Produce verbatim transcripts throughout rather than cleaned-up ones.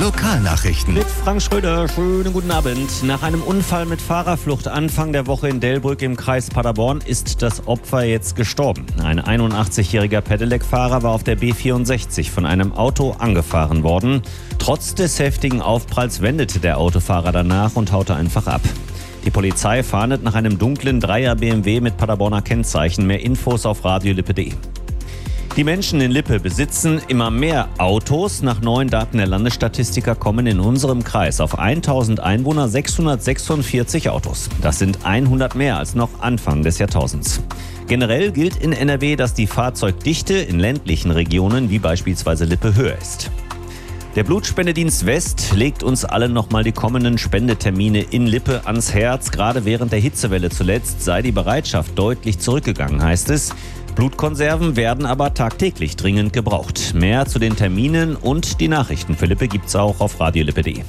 Lokalnachrichten. Mit Frank Schröder, schönen guten Abend. Nach einem Unfall mit Fahrerflucht Anfang der Woche in Delbrück im Kreis Paderborn ist das Opfer jetzt gestorben. Ein einundachtzigjähriger Pedelec-Fahrer war auf der B vierundsechzig von einem Auto angefahren worden. Trotz des heftigen Aufpralls wendete der Autofahrer danach und haute einfach ab. Die Polizei fahndet nach einem dunklen Dreier B M W mit Paderborner Kennzeichen. Mehr Infos auf radiolippe punkt de. Die Menschen in Lippe besitzen immer mehr Autos. Nach neuen Daten der Landesstatistiker kommen in unserem Kreis auf tausend Einwohner sechshundertsechsundvierzig Autos. Das sind hundert mehr als noch Anfang des Jahrtausends. Generell gilt in N R W, dass die Fahrzeugdichte in ländlichen Regionen wie beispielsweise Lippe höher ist. Der Blutspendedienst West legt uns allen nochmal die kommenden Spendetermine in Lippe ans Herz. Gerade während der Hitzewelle zuletzt sei die Bereitschaft deutlich zurückgegangen, heißt es. Blutkonserven werden aber tagtäglich dringend gebraucht. Mehr zu den Terminen und die Nachrichten für Lippe gibt's auch auf radiolippe punkt de.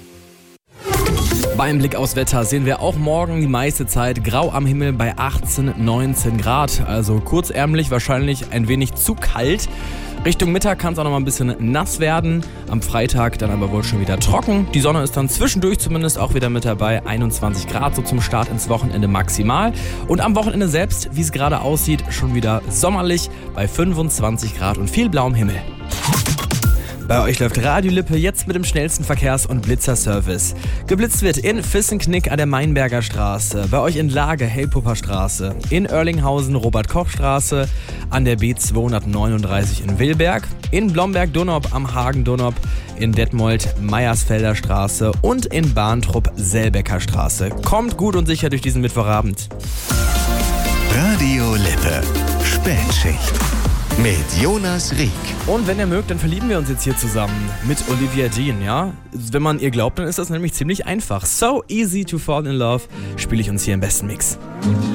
Beim Blick aufs Wetter sehen wir auch morgen die meiste Zeit grau am Himmel bei achtzehn, neunzehn Grad. Also kurzärmlich, wahrscheinlich ein wenig zu kalt. Richtung Mittag kann es auch noch mal ein bisschen nass werden. Am Freitag dann aber wohl schon wieder trocken. Die Sonne ist dann zwischendurch zumindest auch wieder mit dabei. einundzwanzig Grad so zum Start ins Wochenende maximal. Und am Wochenende selbst, wie es gerade aussieht, schon wieder sommerlich bei fünfundzwanzig Grad und viel blauem Himmel. Bei euch läuft Radio Lippe jetzt mit dem schnellsten Verkehrs- und Blitzerservice. Geblitzt wird in Fissenknick an der Mainberger Straße, bei euch in Lage Helpupper Straße, in Oerlinghausen Robert-Koch-Straße, an der B zweihundertneununddreißig in Wilberg, in Blomberg-Donop am Hagen-Donop, in Detmold Meiersfelder Straße und in Bahntrupp Selbecker Straße. Kommt gut und sicher durch diesen Mittwochabend. Radio Lippe. Spätschicht. Mit Jonas Rieck. Und wenn ihr mögt, dann verlieben wir uns jetzt hier zusammen mit Olivia Dean, ja? Wenn man ihr glaubt, dann ist das nämlich ziemlich einfach. So easy to fall in love spiele ich uns hier im besten Mix.